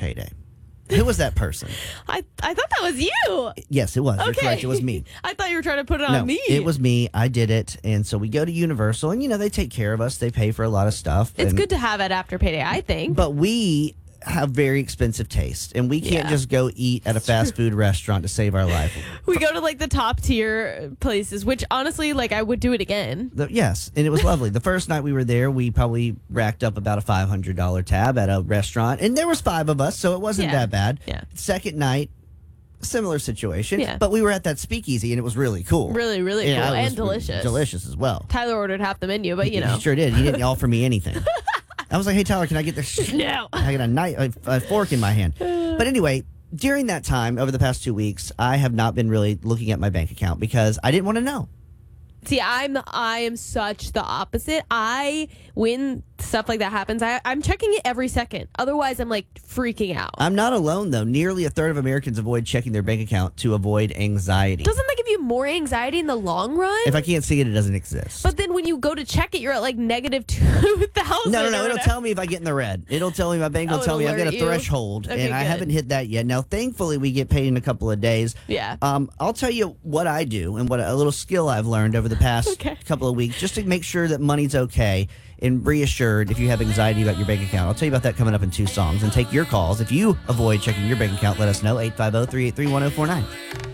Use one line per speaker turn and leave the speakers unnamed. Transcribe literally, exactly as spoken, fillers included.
payday. Who was that person?
I, I thought that was you.
Yes, it was. You're
Okay.
correct. It was me.
I thought you were trying to put it on
No,
me.
it was me. I did it. And so we go to Universal, and, you know, they take care of us. They pay for a lot of stuff.
It's
and,
good to have it after payday, I think.
But we have very expensive taste, and we can't
Yeah.
just go eat at a fast food restaurant to save our life.
We go to like the top tier places, which honestly, like I would do it again.
The, yes, and it was lovely. The first night we were there, we probably racked up about a five hundred dollars tab at a restaurant, and there was five of us, so it wasn't
Yeah.
that bad.
Yeah.
Second night, similar situation,
Yeah.
but we were at that speakeasy, and it was really cool.
Really, really
Yeah,
cool
it
and
was
delicious.
Delicious as well.
Tyler ordered half the menu, but you know.
He sure did. He didn't offer me anything. I was like, hey, Tyler, can I get this?
No.
I got a, knife, a, a fork in my hand. But anyway, during that time, over the past two weeks, I have not been really looking at my bank account because I didn't want to know.
See, I'm I am such the opposite. I when stuff like that happens, I, I'm checking it every second. Otherwise, I'm like freaking out.
I'm not alone, though. Nearly a third of Americans avoid checking their bank account to avoid anxiety.
Doesn't that give you more anxiety in the long run?
If I can't see it, it doesn't exist.
But then when you go to check it, you're at like negative two thousand.
No, no, no. It'll tell me if I get in the red. It'll tell me, my bank will
Oh,
tell me
it'll
I've got a
alert you?
threshold,
Okay,
and I
good.
haven't hit that yet. Now, thankfully, we get paid in a couple of days.
Yeah.
Um, I'll tell you what I do and what a little skill I've learned over the past
Okay.
couple of weeks just to make sure that money's okay and reassured if you have anxiety about your bank account. I'll tell you about that coming up in two songs and take your calls. If you avoid checking your bank account, let us know. eight five zero, three eight three, one zero four nine.